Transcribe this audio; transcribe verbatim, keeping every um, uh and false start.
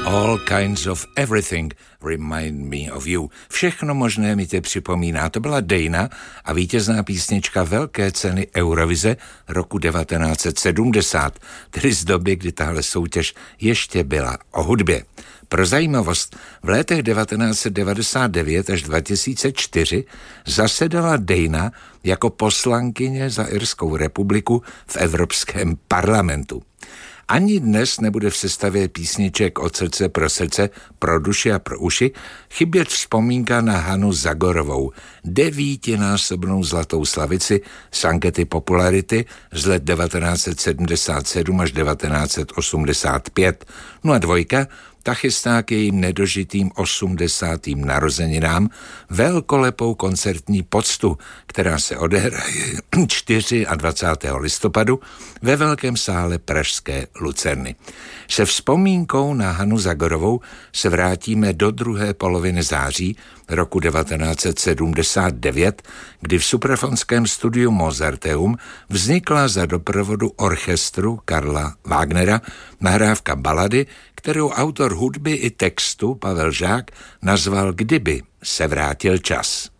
All kinds of everything remind me of you. Všechno možné mi tě připomíná. To byla Dejna a vítězná písnička velké ceny Eurovize roku devatenáct set sedmdesát, tedy z doby, kdy tahle soutěž ještě byla o hudbě. Pro zajímavost, v letech devatenáct set devadesát devět až dva tisíce čtyři zasedala Dejna jako poslankyně za Irskou republiku v Evropském parlamentu. Ani dnes nebude v sestavě písniček Od srdce pro srdce, pro duši a pro uši chybět vzpomínka na Hanu Zagorovou, devítinásobnou zlatou slavici z ankety Popularity z let devatenáct set sedmdesát sedm až devatenáct set osmdesát pět. No a dvojka, ta chystá k jejím nedožitým osmdesátým narozeninám velkolepou koncertní poctu, která se odehraje dvacátého čtvrtého listopadu ve Velkém sále pražské Lucerny. Se vzpomínkou na Hanu Zagorovou se vrátíme do druhé poloviny září roku devatenáct set sedmdesát devět, kdy v suprafonském studiu Mozarteum vznikla za doprovodu orchestru Karla Wagnera nahrávka balady, kterou autor hudby i textu Pavel Žák nazval Kdyby se vrátil čas.